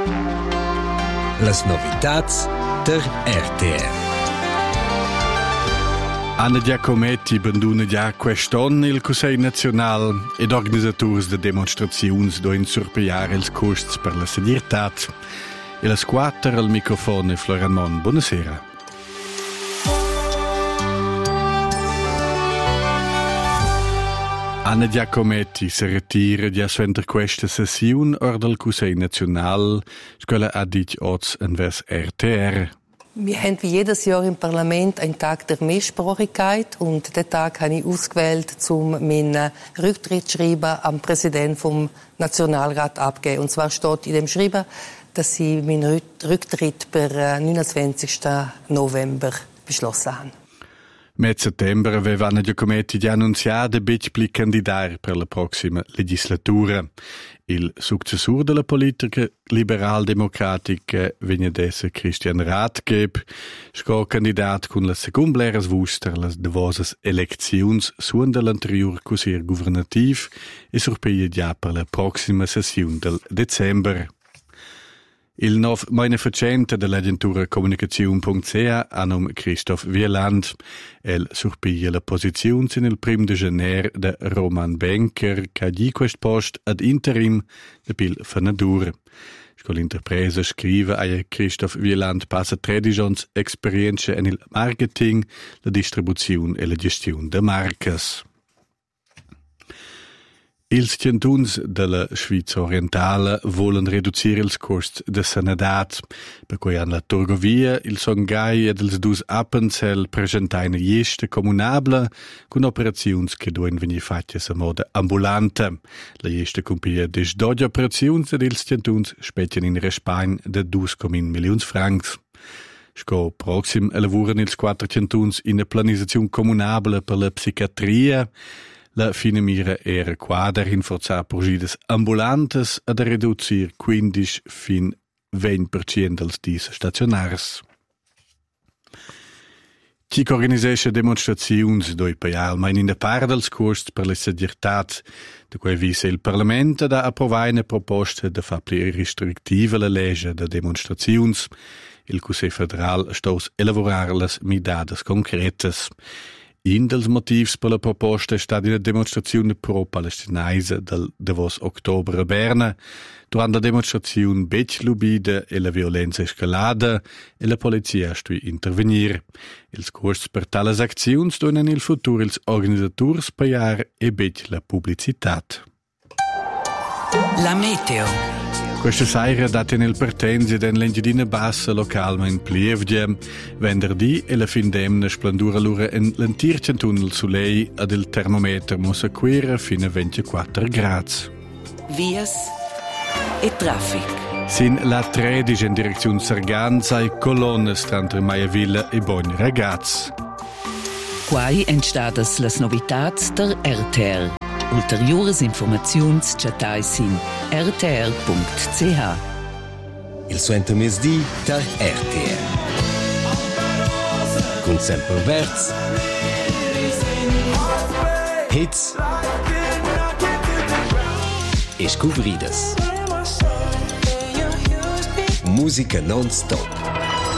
Las novitats der RTR. Anna Giacometti banduna già quest'anno il Consiglio Nazionale ed organizzators de demonstrazioni doin surpeiare ils costs per la seguretat. E la squatter al microfono Florian Mon. Buonasera. Anna Giacometti si ritira già suenter questa sessione or del Consiglio Nazionale, scuola ha dit oz envers RTR. Wir haben wie jedes Jahr im Parlament einen Tag der Mehrsprachigkeit und den Tag habe ich ausgewählt, um meinen Rücktrittsschreiben am Präsidenten vom Nationalrat abzugeben. Und zwar steht in dem Schreiben, dass ich meinen Rücktritt per 29. November beschlossen habe. Met settembre aveva Anna Giacometti già annunciato di candidare per la prossima legislatura. Il successore della politica liberal-democratica viene adesso Christian Rathgeb, sco candidato con la seconda bleras vuster las devosas eleczions suon dell'anterior Consiglio governativ e sorpeia già per la prossima sessione del dicembre. Il nov mainefacente dell'agentura comunicazione.ch a nome Christoph Wieland. El surpiglia la posizione nel prim de janeiro de Roman Benker, che di quest post ad interim de pil Fanadur. Scol l'interpresa scrive a Christoph Wieland passa 13 ans esperienza nel marketing, la distribuzione e la gestione de marcas. Ils cantuns della Schweiz orientale volen riducire ils costs de sanadat, per cui an la Turgovia il Songhai ed ils dus Appenzell presentaina geste comunabla con operaziuns che duen venir fattas a moda ambulanta. La geste compia des 12 operaziuns ed ils cantuns spetien in Respain de 2,1 milions francs. Sco proxim elavuran ils 4 cantuns in a planizazione comunabla per la psichiatria. La fine mira era quadra rinforzar progidas ambulantes ad a reducir 15 fin 20% dels dis stacionars. Chi organisesce demonstraziuns doi paiar almain in de part dels costs per la seguretat, de quei vise il Parlament da approvare una proposta de fa pli restrictiva la legge de demonstraziuns. Il Consiglio federal stos elaborar las midadas concretas. In dels motivs per la proposta è stata una demonstrazione pro-palestinaisa del Davos October a Berna. Durante la demonstrazione bec lubida e la violenza escalada e la polizia stu intervenir. Els costs per tales acziuns donen il futur ils organisators paiar e bec la publicitat. La meteo. Questa sera date nel Pertensi den l'engidina bassa localma in Plievgia. Venerdì e la fin d'emna splandura l'ura en l'antircentunnel sulei ad il termometer mossa quera fino a 24 grads. Vias e traffic. Sin la 13 in direzione Sarganza e colonne tra Maiavilla e Bogn Ragaz. Quai entstadas las novitats der RTR. Ulteriores informaziuns chatais in rtr.ch. Il suento mesdì der RTR. Con sempre verz. Hits. E scouvridas. Musica non-stop.